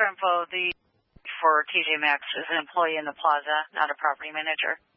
info, the for TJ Maxx is an employee in the plaza, not a property manager.